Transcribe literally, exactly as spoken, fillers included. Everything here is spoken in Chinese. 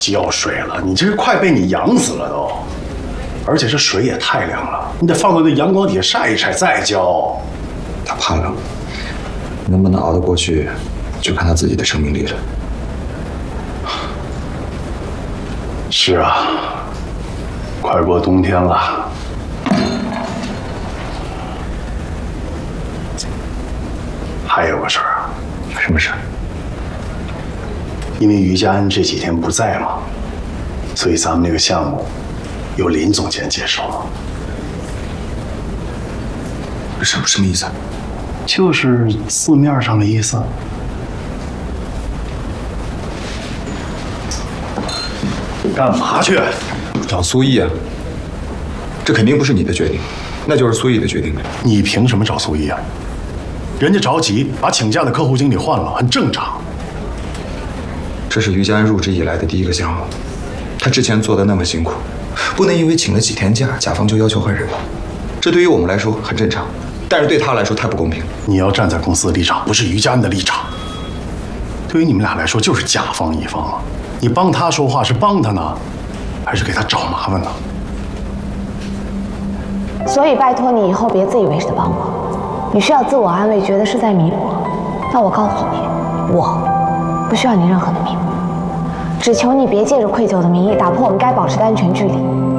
浇水了，你这是快被你养死了都。而且这水也太凉了，你得放到那阳光底下晒一晒再浇。 他怕冷，能不能熬得过去，就看他自己的生命力了。 是啊，快过冬天了。还有个事儿啊。 什么事？ 因为于家安这几天不在嘛，所以咱们这个项目由林总监接手了。 什么什么意思？ 就是字面上的意思。干嘛去？ 找苏毅啊！这肯定不是你的决定，那就是苏毅的决定。 你凭什么找苏毅啊？人家着急，把请假的客户经理换了，很正常。 这是于家安入职以来的第一个项目，他之前做的那么辛苦，不能因为请了几天假，甲方就要求换人了。这对于我们来说很正常，但是对他来说太不公平。 你要站在公司的立场，不是于家安的立场。对于你们俩来说，就是甲方乙方啊。你帮他说话是帮他呢，还是给他找麻烦呢？ 所以拜托你以后别自以为是的帮我。你需要自我安慰，觉得是在弥补。那我告诉你，我不需要你任何的弥补，只求你别借着愧疚的名义打破我们该保持的安全距离。